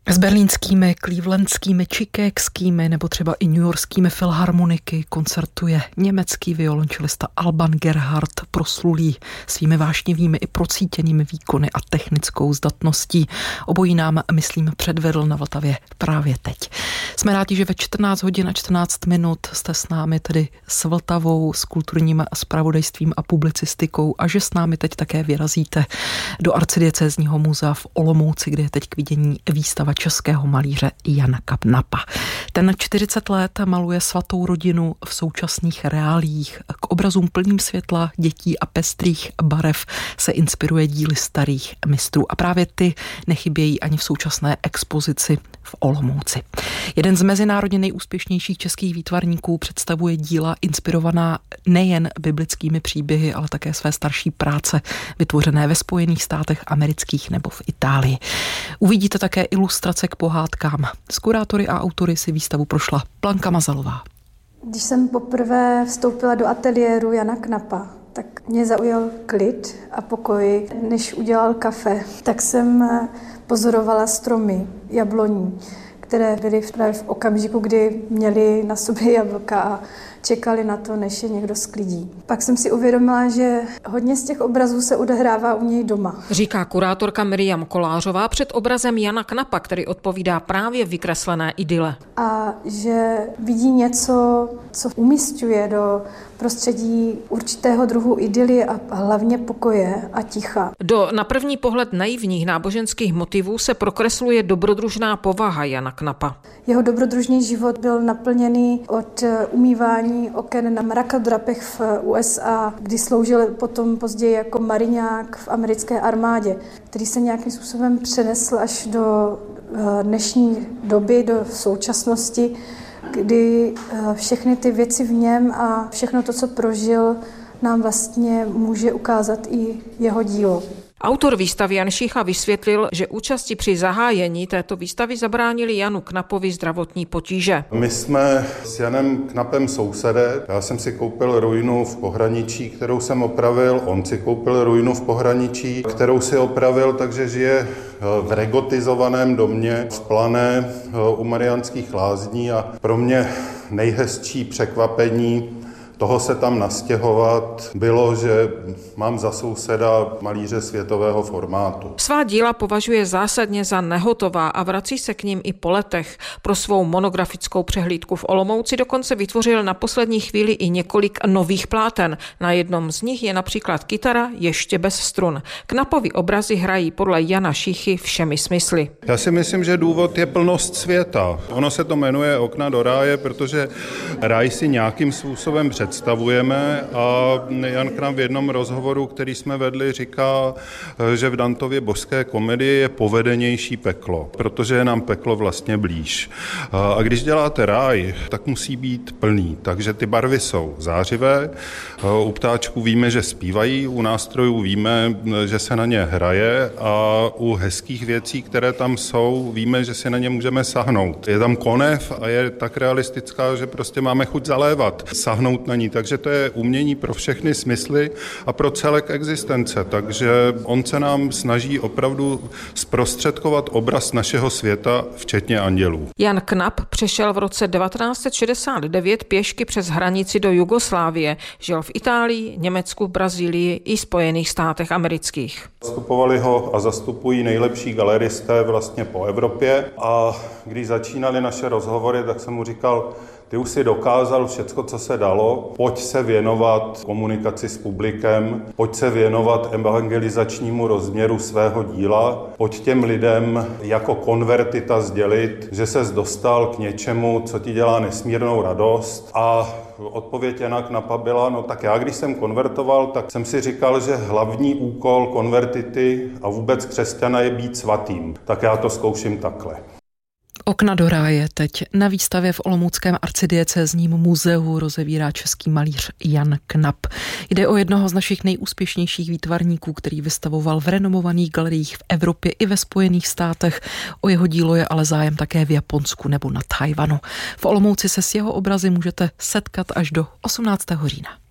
S berlínskými, clevelandskými, chicagskými nebo třeba i newyorskými filharmoniky koncertuje německý violončelista Alban Gerhardt, proslulý svými vášnivými i procítěnými výkony a technickou zdatností. Obojí nám, myslím, předvedl na Vltavě právě teď. Jsme rádi, že ve 14 hodin a 14 minut jste s námi tedy s Vltavou, s kulturním zpravodajstvím a publicistikou a že s námi teď také vyrazíte do Arcidiecézního muzea v Olomouci, kde je teď k vidění výstava českého malíře Jana Knapa. Ten 40 let maluje svatou rodinu v současných reáliích. K obrazům plným světla, dětí a pestrých barev se inspiruje díly starých mistrů a právě ty nechybějí ani v současné expozici v Olomouci. Jeden z mezinárodně nejúspěšnějších českých výtvarníků představuje díla inspirovaná nejen biblickými příběhy, ale také své starší práce vytvořené ve Spojených státech amerických nebo v Itálii. Uvidíte také ilustrace k pohádkám. S kurátory a autory si výstavu prošla Blanka Mazalová. Když jsem poprvé vstoupila do ateliéru Jana Knapa, tak mě zaujal klid a pokoj. Než udělal kafe, tak jsem pozorovala stromy jabloní, které byly právě v okamžiku, kdy měly na sobě jablka a čekali na to, než je někdo sklidí. Pak jsem si uvědomila, že hodně z těch obrazů se odehrává u něj doma. Říká kurátorka Miriam Kolářová před obrazem Jana Knapa, který odpovídá právě vykreslené idyle. A že vidí něco, co umísťuje do prostředí určitého druhu idyly a hlavně pokoje a ticha. Do na první pohled naivních náboženských motivů se prokresluje dobrodružná povaha Jana Knapa. Jeho dobrodružný život byl naplněný od umývání oken na mrakodrapech v USA, kdy sloužil potom později jako mariňák v americké armádě, který se nějakým způsobem přenesl až do dnešní doby, do současnosti, kdy všechny ty věci v něm a všechno to, co prožil, nám vlastně může ukázat i jeho dílo. Autor výstavy Jan Šícha vysvětlil, že účasti při zahájení této výstavy zabránili Janu Knapovi zdravotní potíže. My jsme s Janem Knapem sousedé. Já jsem si koupil ruinu v pohraničí, kterou jsem opravil. On si koupil ruinu v pohraničí, kterou si opravil, takže žije v regotizovaném domě v Plané u Mariánských Lázní a pro mě nejhezčí překvapení toho se tam nastěhovat bylo, že mám za souseda malíře světového formátu. Svá díla považuje zásadně za nehotová a vrací se k nim i po letech. Pro svou monografickou přehlídku v Olomouci dokonce vytvořil na poslední chvíli i několik nových pláten. Na jednom z nich je například kytara ještě bez strun. Knapovy obrazy hrají podle Jana Šíchy všemi smysly. Já si myslím, že důvod je plnost světa. Ono se to jmenuje Okna do ráje, protože ráj si nějakým způsobem představujeme a Jan Knap v jednom rozhovoru, který jsme vedli, říká, že v Dantově božské komedii je povedenější peklo, protože je nám peklo vlastně blíž. A když děláte ráj, tak musí být plný, takže ty barvy jsou zářivé, u ptáčků víme, že zpívají, u nástrojů víme, že se na ně hraje a u hezkých věcí, které tam jsou, víme, že si na ně můžeme sahnout. Je tam konev a je tak realistická, že prostě máme chuť zalévat, sahnout na ní, takže to je umění pro všechny smysly a pro celek existence, takže on se nám snaží opravdu zprostředkovat obraz našeho světa, včetně andělů. Jan Knap přešel v roce 1969 pěšky přes hranici do Jugoslávie. Žil v Itálii, Německu, Brazílii i Spojených státech amerických. Zastupovali ho a zastupují nejlepší galeristé vlastně po Evropě a když začínaly naše rozhovory, tak jsem mu říkal, ty už si dokázal všecko, co se dalo, pojď se věnovat komunikaci s publikem, pojď se věnovat evangelizačnímu rozměru svého díla, pojď těm lidem jako konvertita sdělit, že ses dostal k něčemu, co ti dělá nesmírnou radost. A odpověď Jana Knapa byla, no tak já, když jsem konvertoval, tak jsem si říkal, že hlavní úkol konvertity a vůbec křesťana je být svatým. Tak já to zkouším takhle. Okna do ráje teď na výstavě v Olomouckém arcidiecézním muzeu rozevírá český malíř Jan Knap. Jde o jednoho z našich nejúspěšnějších výtvarníků, který vystavoval v renomovaných galeriích v Evropě i ve Spojených státech. O jeho dílo je ale zájem také v Japonsku nebo na Tchaj-wanu. V Olomouci se s jeho obrazy můžete setkat až do 18. října.